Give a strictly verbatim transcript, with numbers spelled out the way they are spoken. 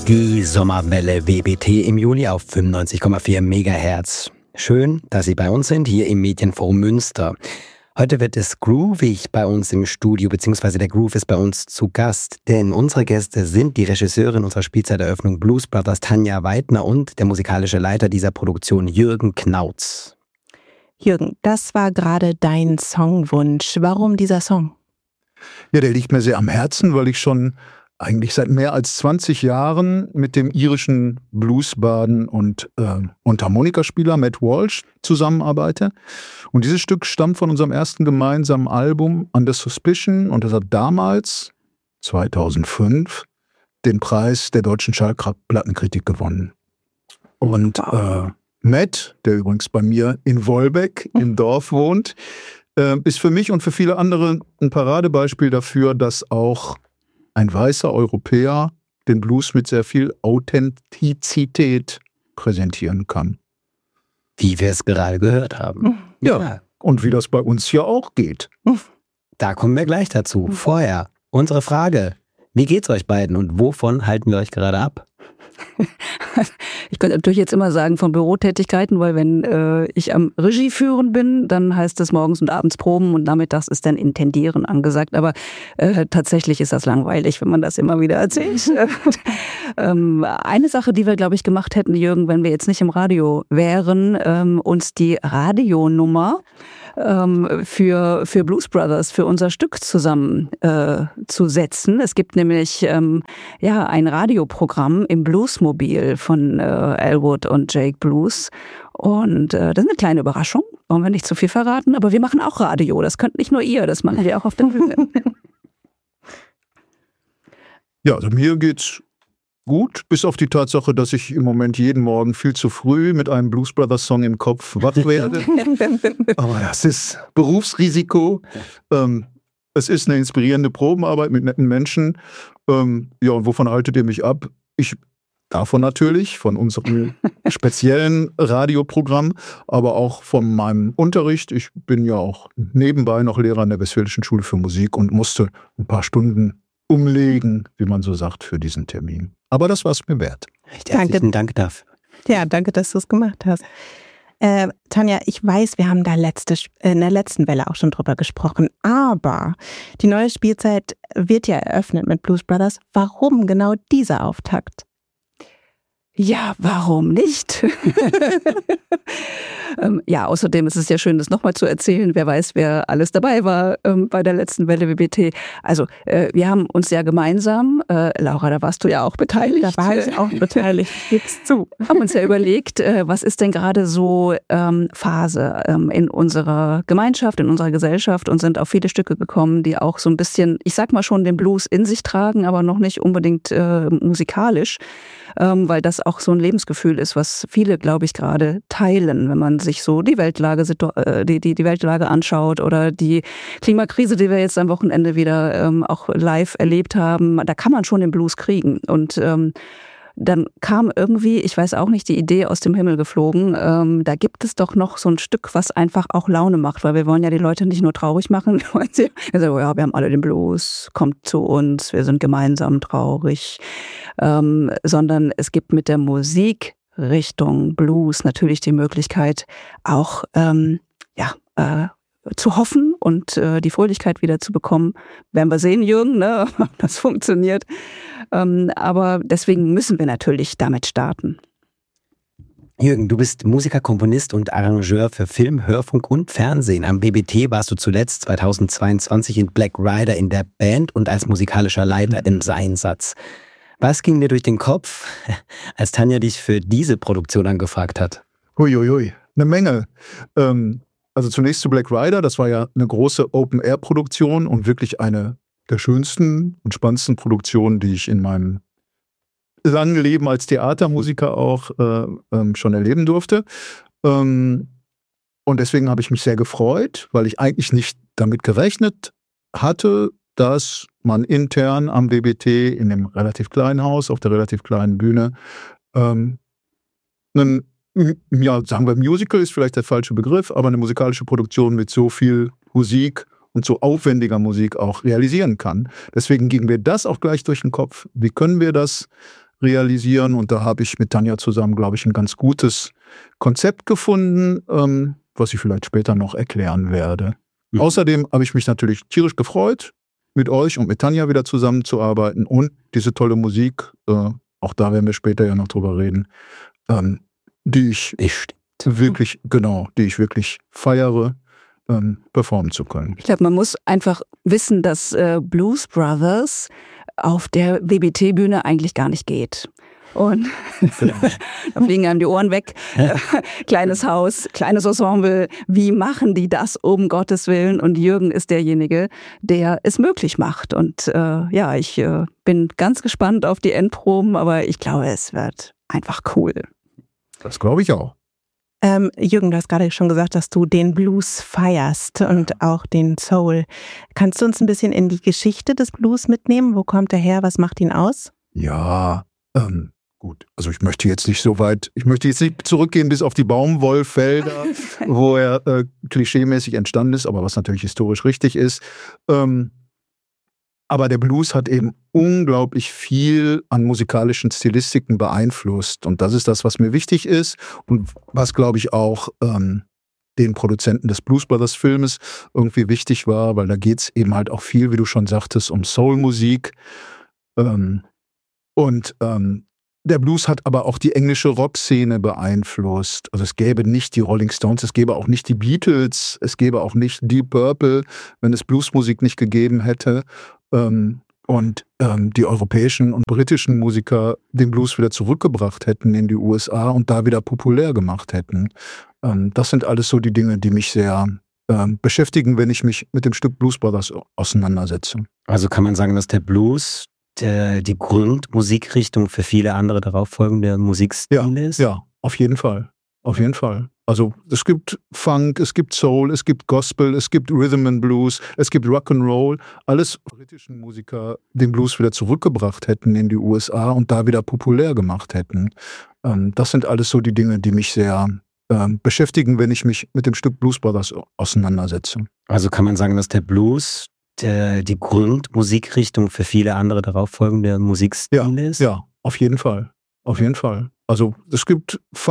Die Sommerwelle W B T im Juli auf fünfundneunzig Komma vier Megahertz. Schön, dass Sie bei uns sind, hier im Medienforum Münster. Heute wird es groovig bei uns im Studio, beziehungsweise der Groove ist bei uns zu Gast. Denn unsere Gäste sind die Regisseurin unserer Spielzeiteröffnung Blues Brothers Tanja Weidner und der musikalische Leiter dieser Produktion Jürgen Knautz. Jürgen, das war gerade dein Songwunsch. Warum dieser Song? Ja, der liegt mir sehr am Herzen, weil ich schon eigentlich seit mehr als zwanzig Jahren mit dem irischen Bluesbaden und äh, Mundharmonikaspieler Matt Walsh zusammenarbeite. Und dieses Stück stammt von unserem ersten gemeinsamen Album Under Suspicion und das hat damals, zweitausendfünf, den Preis der deutschen Schallplattenkritik gewonnen. Und äh, Matt, der übrigens bei mir in Wolbeck im Dorf wohnt, äh, ist für mich und für viele andere ein Paradebeispiel dafür, dass auch ein weißer Europäer den Blues mit sehr viel Authentizität präsentieren kann. Wie wir es gerade gehört haben. Ja, ja. Und wie das bei uns hier auch geht. Da kommen wir gleich dazu. Vorher unsere Frage. Wie geht's euch beiden und wovon halten wir euch gerade ab? Ich könnte natürlich jetzt immer sagen von Bürotätigkeiten, weil wenn äh, ich am Regie führen bin, dann heißt es morgens und abends proben und nachmittags ist dann Intendieren angesagt. Aber äh, tatsächlich ist das langweilig, wenn man das immer wieder erzählt. ähm, eine Sache, die wir, glaube ich, gemacht hätten, Jürgen, wenn wir jetzt nicht im Radio wären, ähm, uns die Radionummer ähm, für, für Blues Brothers, für unser Stück zusammen äh, zu setzen. Es gibt nämlich ähm, ja, ein Radioprogramm im Bluesmobil von äh, Elwood und Jake Blues. Und äh, das ist eine kleine Überraschung, wollen wir nicht zu viel verraten, aber wir machen auch Radio. Das könnt nicht nur ihr, das machen wir auch auf der Bühne. Ja, also mir geht's gut, bis auf die Tatsache, dass ich im Moment jeden Morgen viel zu früh mit einem Blues Brothers Song im Kopf wach werde. Aber das ist Berufsrisiko. Ähm, es ist eine inspirierende Probenarbeit mit netten Menschen. Ähm, ja, und wovon haltet ihr mich ab? Ich davon natürlich, von unserem speziellen Radioprogramm, aber auch von meinem Unterricht. Ich bin ja auch nebenbei noch Lehrer an der Westfälischen Schule für Musik und musste ein paar Stunden umlegen, wie man so sagt, für diesen Termin. Aber das war es mir wert. Herzlichen Dank dafür. Ja, danke, dass du es gemacht hast. Äh, Tanja, ich weiß, wir haben da letzte, in der letzten Welle auch schon drüber gesprochen, aber die neue Spielzeit wird ja eröffnet mit Blues Brothers. Warum genau dieser Auftakt? Ja, warum nicht? ähm, ja, außerdem ist es ja schön, das nochmal zu erzählen. Wer weiß, wer alles dabei war ähm, bei der letzten Welle W B T. Also, äh, wir haben uns ja gemeinsam, äh, Laura, da warst du ja auch beteiligt. Da war ich auch beteiligt, gib's zu. Haben uns ja überlegt, äh, was ist denn gerade so ähm, Phase ähm, in unserer Gemeinschaft, in unserer Gesellschaft und sind auf viele Stücke gekommen, die auch so ein bisschen, ich sag mal schon, den Blues in sich tragen, aber noch nicht unbedingt äh, musikalisch. Ähm, weil das auch so ein Lebensgefühl ist, was viele, glaube ich, gerade teilen, wenn man sich so die Weltlage, die, die, die Weltlage anschaut oder die Klimakrise, die wir jetzt am Wochenende wieder ähm, auch live erlebt haben. Da kann man schon den Blues kriegen. Und ähm, dann kam irgendwie, ich weiß auch nicht, die Idee aus dem Himmel geflogen, ähm, da gibt es doch noch so ein Stück, was einfach auch Laune macht, weil wir wollen ja die Leute nicht nur traurig machen. Wir sagen, ja, wir haben alle den Blues, kommt zu uns, wir sind gemeinsam traurig, ähm, sondern es gibt mit der Musik Richtung Blues natürlich die Möglichkeit, auch ähm, ja, äh, zu hoffen und äh, die Fröhlichkeit wieder zu bekommen. Werden wir sehen, Jürgen, ne, ob das funktioniert. Ähm, aber deswegen müssen wir natürlich damit starten. Jürgen, du bist Musiker, Komponist und Arrangeur für Film, Hörfunk und Fernsehen. Am B B T warst du zuletzt zweitausendzweiundzwanzig in Black Rider in der Band und als musikalischer Leiter im Einsatz. Was ging dir durch den Kopf, als Tanja dich für diese Produktion angefragt hat? Huiuiui, eine Menge. Ähm Also zunächst zu Black Rider, das war ja eine große Open-Air-Produktion und wirklich eine der schönsten und spannendsten Produktionen, die ich in meinem langen Leben als Theatermusiker auch äh, ähm, schon erleben durfte. Ähm, und deswegen habe ich mich sehr gefreut, weil ich eigentlich nicht damit gerechnet hatte, dass man intern am W B T in dem relativ kleinen Haus, auf der relativ kleinen Bühne, ähm, einen ja, sagen wir Musical ist vielleicht der falsche Begriff, aber eine musikalische Produktion mit so viel Musik und so aufwendiger Musik auch realisieren kann. Deswegen ging mir das auch gleich durch den Kopf. Wie können wir das realisieren. Und da habe ich mit Tanja zusammen, glaube ich, ein ganz gutes Konzept gefunden, ähm, was ich vielleicht später noch erklären werde. Mhm. Außerdem habe ich mich natürlich tierisch gefreut, mit euch und mit Tanja wieder zusammenzuarbeiten und diese tolle Musik, äh, auch da werden wir später ja noch drüber reden, ähm, die ich, ich wirklich, genau, die ich wirklich feiere, ähm, performen zu können. Ich glaube, man muss einfach wissen, dass äh, Blues Brothers auf der W B T-Bühne eigentlich gar nicht geht. Und da fliegen einem die Ohren weg. Kleines Haus, kleines Ensemble. Wie machen die das, um Gottes Willen? Und Jürgen ist derjenige, der es möglich macht. Und äh, ja, ich äh, bin ganz gespannt auf die Endproben, aber ich glaube, es wird einfach cool. Das glaube ich auch. Ähm, Jürgen, du hast gerade schon gesagt, dass du den Blues feierst und auch den Soul. Kannst du uns ein bisschen in die Geschichte des Blues mitnehmen? Wo kommt er her? Was macht ihn aus? Ja, ähm, gut. Also ich möchte jetzt nicht so weit, ich möchte jetzt nicht zurückgehen bis auf die Baumwollfelder, wo er äh, klischeemäßig entstanden ist, aber was natürlich historisch richtig ist. Ähm, aber der Blues hat eben unglaublich viel an musikalischen Stilistiken beeinflusst. Und das ist das, was mir wichtig ist und was, glaube ich, auch ähm, den Produzenten des Blues Brothers Filmes irgendwie wichtig war, weil da geht es eben halt auch viel, wie du schon sagtest, um Soulmusik. Ähm, und ähm, der Blues hat aber auch die englische Rockszene beeinflusst. Also es gäbe nicht die Rolling Stones, es gäbe auch nicht die Beatles, es gäbe auch nicht Deep Purple, wenn es Bluesmusik nicht gegeben hätte. Ähm, und ähm, die europäischen und britischen Musiker den Blues wieder zurückgebracht hätten in die U S A und da wieder populär gemacht hätten. Ähm, das sind alles so die Dinge, die mich sehr ähm, beschäftigen, wenn ich mich mit dem Stück Blues Brothers auseinandersetze. Also kann man sagen, dass der Blues der, die Grundmusikrichtung für viele andere darauffolgende Musikstile ja, ist? Ja, auf jeden Fall. Auf jeden Fall. Also es gibt Funk, es gibt Soul, es gibt Gospel, es gibt Rhythm and Blues, es gibt Rock'n'Roll. Alles britischen Musiker den Blues wieder zurückgebracht hätten in die U S A und da wieder populär gemacht hätten. Ähm, das sind alles so die Dinge, die mich sehr ähm, beschäftigen, wenn ich mich mit dem Stück Blues Brothers auseinandersetze. Also kann man sagen, dass der Blues der, die Grundmusikrichtung für viele andere darauffolgende Musikstile ja, ist? Ja, auf jeden Fall. Auf jeden Fall. Also es gibt